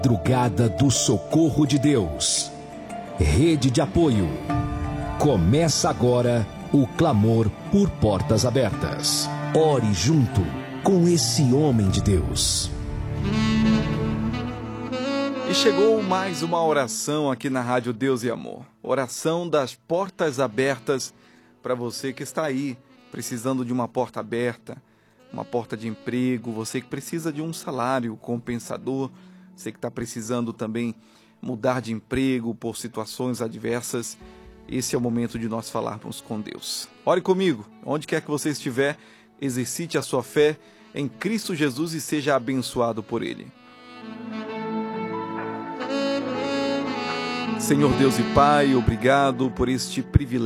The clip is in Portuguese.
Madrugada do Socorro de Deus. Rede de apoio. Começa agora o clamor por portas abertas. Ore junto com esse homem de Deus. E chegou mais uma oração aqui na Rádio Deus e Amor. Oração das portas abertas para você que está aí precisando de uma porta aberta, uma porta de emprego, você que precisa de um salário compensador, você que está precisando também mudar de emprego por situações adversas. Esse é o momento de nós falarmos com Deus. Ore comigo, onde quer que você estiver, exercite a sua fé em Cristo Jesus e seja abençoado por Ele. Senhor Deus e Pai, obrigado por este privilégio